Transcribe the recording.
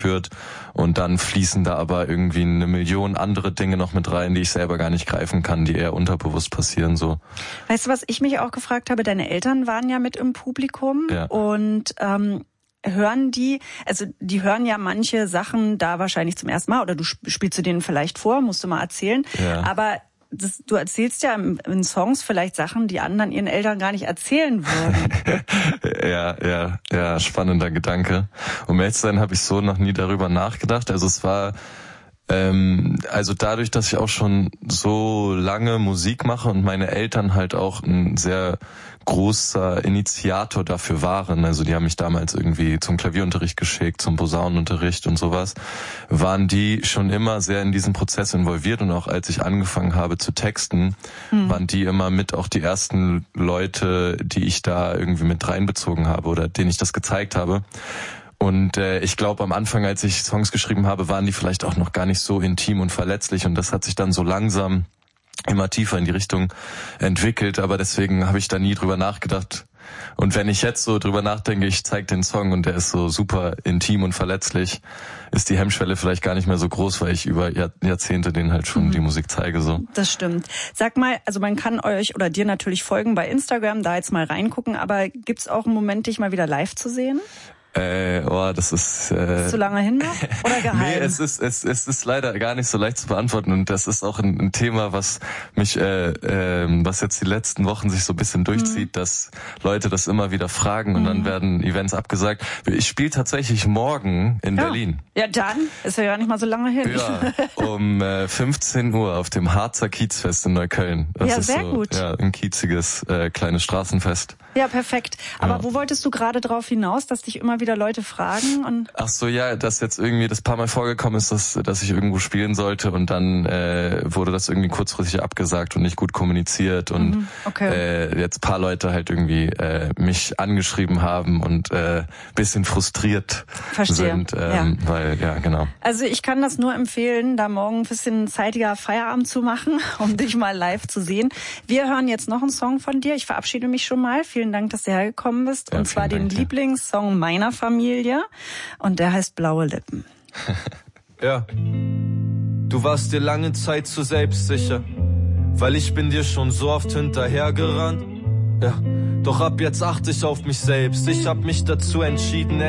spürt. Und dann fließen da aber irgendwie 1 Million andere Dinge noch mit rein, die ich selber gar nicht greifen kann, die eher unterbewusst passieren, so. Weißt du, was ich mich auch gefragt habe? Deine Eltern waren ja mit im Publikum und hören die hören ja manche Sachen da wahrscheinlich zum ersten Mal oder du spielst du denen vielleicht vor, musst du mal erzählen. Ja. Aber du erzählst ja in Songs vielleicht Sachen, die anderen ihren Eltern gar nicht erzählen würden. Ja, spannender Gedanke. Um ehrlich zu sein, habe ich so noch nie darüber nachgedacht. Also es war dadurch, dass ich auch schon so lange Musik mache und meine Eltern halt auch ein sehr großer Initiator dafür waren, also die haben mich damals irgendwie zum Klavierunterricht geschickt, zum Posaunenunterricht und sowas, waren die schon immer sehr in diesen Prozess involviert und auch als ich angefangen habe zu texten, waren die immer mit auch die ersten Leute, die ich da irgendwie mit reinbezogen habe oder denen ich das gezeigt habe. Und ich glaube, am Anfang, als ich Songs geschrieben habe, waren die vielleicht auch noch gar nicht so intim und verletzlich und das hat sich dann so langsam immer tiefer in die Richtung entwickelt, aber deswegen habe ich da nie drüber nachgedacht. Und wenn ich jetzt so drüber nachdenke, ich zeige den Song und der ist so super intim und verletzlich, ist die Hemmschwelle vielleicht gar nicht mehr so groß, weil ich über Jahrzehnte denen halt schon die Musik zeige, so. Das stimmt. Sag mal, also man kann euch oder dir natürlich folgen bei Instagram, da jetzt mal reingucken, aber gibt's auch einen Moment, dich mal wieder live zu sehen? Das ist zu lange hin noch oder geheim? Nee, es ist leider gar nicht so leicht zu beantworten und das ist auch ein Thema, was mich was jetzt die letzten Wochen sich so ein bisschen durchzieht, dass Leute das immer wieder fragen und dann werden Events abgesagt. Ich spiele tatsächlich morgen in Berlin. Ja, dann ist ja gar nicht mal so lange hin. Ja, um 15 Uhr auf dem Harzer Kiezfest in Neukölln. Das ist sehr so, gut. Ja, ein kieziges kleines Straßenfest. Ja, perfekt. Aber wo wolltest du gerade drauf hinaus, dass dich immer wieder Leute fragen? Und ach so, ja, dass jetzt irgendwie das paar Mal vorgekommen ist, dass ich irgendwo spielen sollte und dann wurde das irgendwie kurzfristig abgesagt und nicht gut kommuniziert und jetzt paar Leute halt irgendwie mich angeschrieben haben und bisschen frustriert sind, weil, ja, genau. Also ich kann das nur empfehlen, da morgen ein bisschen zeitiger Feierabend zu machen, um dich mal live zu sehen. Wir hören jetzt noch einen Song von dir. Ich verabschiede mich schon mal. Vielen Dank, dass du hergekommen bist. Und zwar den Lieblingssong meiner Familie. Und der heißt Blaue Lippen. Ja. Du warst dir lange Zeit zu selbstsicher, weil ich bin dir schon so oft hinterhergerannt. Ja. Doch ab jetzt achte ich auf mich selbst. Ich hab mich dazu entschieden,